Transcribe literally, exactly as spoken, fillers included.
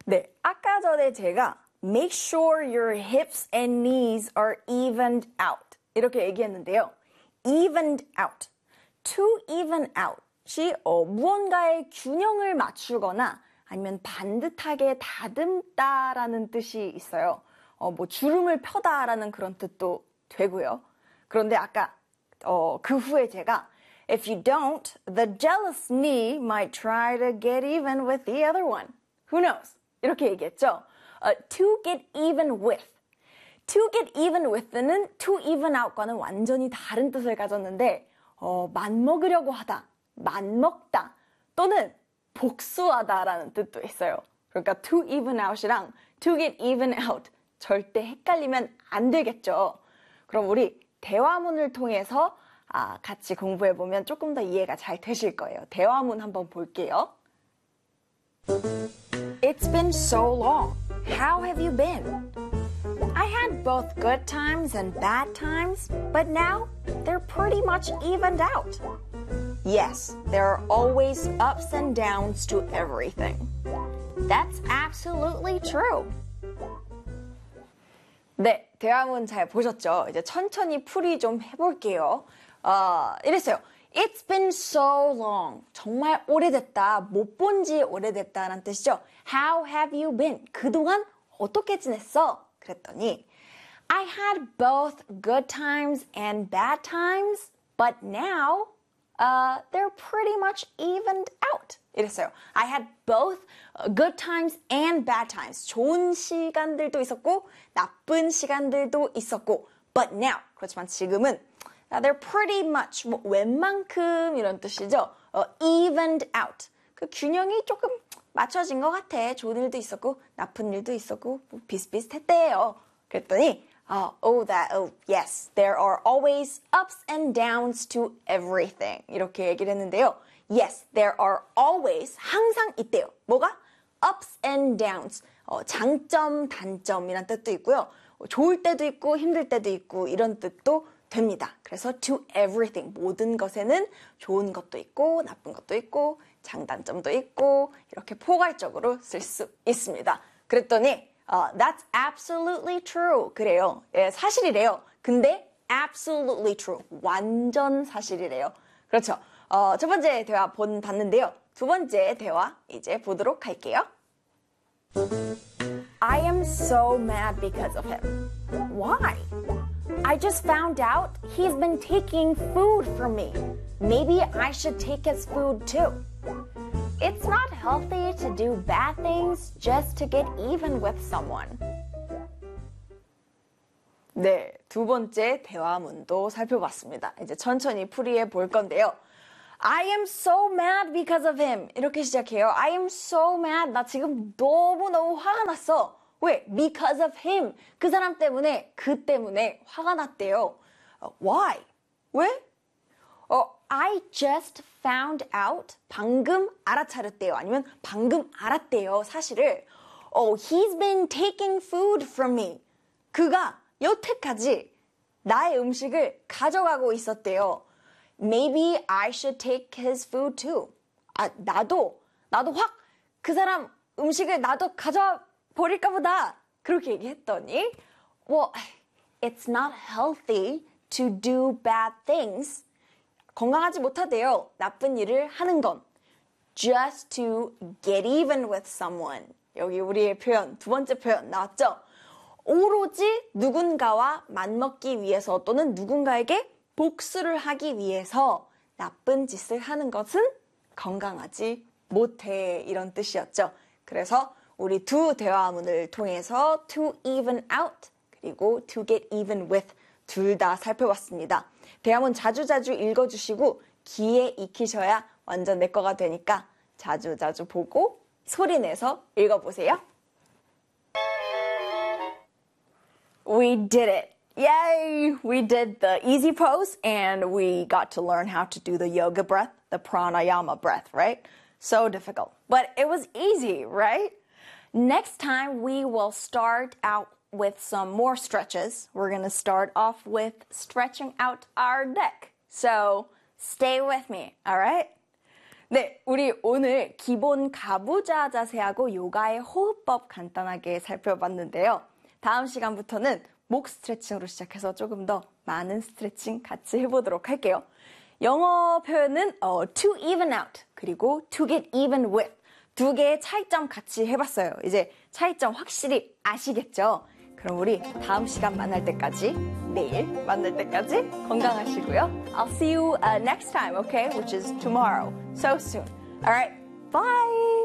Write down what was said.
네, 아까 전에 제가 make sure your hips and knees are evened out 이렇게 얘기했는데요. evened out, to even out이 어, 무언가의 균형을 맞추거나 아니면 반듯하게 다듬다라는 뜻이 있어요. 어, 뭐 주름을 펴다라는 그런 뜻도 되고요. 그런데 아까 어, 그 후에 제가 If you don't, the jealous knee might try to get even with the other one. Who knows? 이렇게 얘기했죠. Uh, to get even with. To get even with는 to even out과는 완전히 다른 뜻을 가졌는데 어, 맞먹으려고 하다, 맞먹다 또는 복수하다라는 뜻도 있어요. 그러니까 to even out이랑 to get even out 절대 헷갈리면 안 되겠죠. 그럼 우리 대화문을 통해서 아, 같이 공부해보면 조금 더 이해가 잘 되실 거예요. 대화문 한번 볼게요. It's been so long. How have you been? I had both good times and bad times, but now they're pretty much evened out. Yes, there are always ups and downs to everything. That's absolutely true. 네, 대화문 잘 보셨죠? 이제 천천히 풀이 좀 해볼게요. 어, 이랬어요. It's been so long. 정말 오래됐다. 못 본 지 오래됐다라는 뜻이죠. How have you been? 그동안 어떻게 지냈어? 그랬더니 I had both good times and bad times, but now uh, they're pretty much evened out. 이랬어요. I had both good times and bad times. 좋은 시간들도 있었고 나쁜 시간들도 있었고 but now, 그렇지만 지금은 they're pretty much, 뭐 웬만큼 이런 뜻이죠. 어, evened out. 그 균형이 조금 맞춰진 것 같아. 좋은 일도 있었고 나쁜 일도 있었고 뭐 비슷비슷했대요. 그랬더니 uh, oh that oh yes there are always ups and downs to everything 이렇게 얘기를 했는데요. Yes there are always 항상 있대요. 뭐가? ups and downs 어, 장점 단점이란 뜻도 있고요. 좋을 때도 있고 힘들 때도 있고 이런 뜻도 됩니다. 그래서 to everything 모든 것에는 좋은 것도 있고 나쁜 것도 있고 장단점도 있고 이렇게 포괄적으로 쓸 수 있습니다. 그랬더니 uh, that's absolutely true. 그래요. 예, 사실이래요. 근데 absolutely true. 완전 사실이래요. 그렇죠. 어, 첫 번째 대화 본 봤는데요. 두 번째 대화 이제 보도록 할게요. I am so mad because of him. Why? I just found out he's been taking food from me. Maybe I should take his food too. It's not healthy to do bad things just to get even with someone. 네, 두 번째 대화문도 살펴봤습니다. 이제 천천히 풀이해 볼 건데요. I am so mad because of him. 이렇게 시작해요. I am so mad. 나 지금 너무너무 화가 났어. 왜? Because of him. 그 사람 때문에, 그 때문에 화가 났대요. Uh, why? 왜? 어, I just found out. 방금 알아차렸대요. 아니면 방금 알았대요. 사실을. Oh, he's been taking food from me. 그가 여태까지 나의 음식을 가져가고 있었대요. Maybe I should take his food too. 아, 나도, 나도 확 그 사람 음식을 나도 가져와 버릴까 보다. 그렇게 얘기했더니, well, it's not healthy to do bad things. 건강하지 못하대요. 나쁜 일을 하는 건. Just to get even with someone. 여기 우리의 표현, 두 번째 표현 나왔죠? 오로지 누군가와 맞먹기 위해서 또는 누군가에게 복수를 하기 위해서 나쁜 짓을 하는 것은 건강하지 못해. 이런 뜻이었죠. 그래서 우리 두 대화문을 통해서 to even out 그리고 to get even with 둘 다 살펴봤습니다. 대화문 자주자주 읽어주시고 귀에 익히셔야 완전 내 거가 되니까 자주자주 보고 소리내서 읽어보세요. We did it. Yay! We did the easy pose and we got to learn how to do the yoga breath, the pranayama breath, right? So difficult. But it was easy, right? Next time we will start out with some more stretches. We're going to start off with stretching out our neck. So stay with me, all right? 네, 우리 오늘 기본 가부좌 자세하고 요가의 호흡법 간단하게 살펴봤는데요. 다음 시간부터는 목 스트레칭으로 시작해서 조금 더 많은 스트레칭 같이 해보도록 할게요. 영어 표현은 어, to even out 그리고 to get even with 두 개의 차이점 같이 해봤어요. 이제 차이점 확실히 아시겠죠? 그럼 우리 다음 시간 만날 때까지, 내일 만날 때까지 건강하시고요. I'll see you uh, next time, okay? Which is tomorrow. So soon. Alright, bye!